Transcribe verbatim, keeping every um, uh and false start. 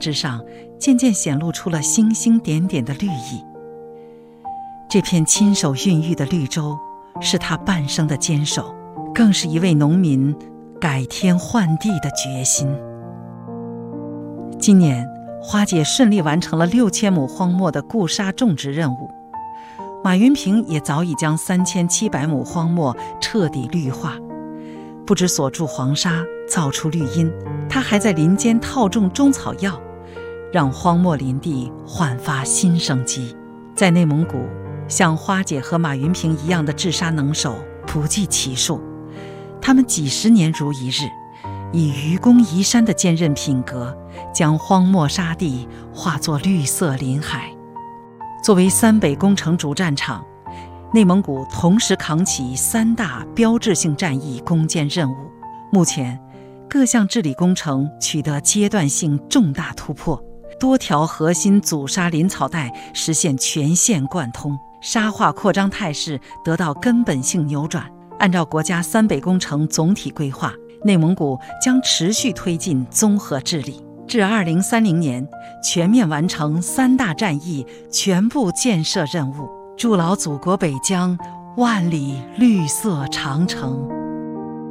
之上渐渐显露出了星星点点的绿意。这片亲手孕育的绿洲是他半生的坚守，更是一位农民改天换地的决心。今年花姐顺利完成了六千亩荒漠的固沙种植任务，马云平也早已将三千七百亩荒漠彻底绿化，不止锁住黄沙，造出绿荫，他还在林间套种中草药，让荒漠林地焕发新生机。在内蒙古，像花姐和马云平一样的治沙能手不计其数，他们几十年如一日，以愚公移山的坚韧品格，将荒漠沙地化作绿色林海。作为三北工程主战场，内蒙古同时扛起三大标志性战役攻坚任务。目前，各项治理工程取得阶段性重大突破，多条核心阻沙林草带实现全线贯通，沙化扩张态势得到根本性扭转。按照国家三北工程总体规划，内蒙古将持续推进综合治理，至二零三零年全面完成三大战役全部建设任务，筑牢祖国北疆万里绿色长城。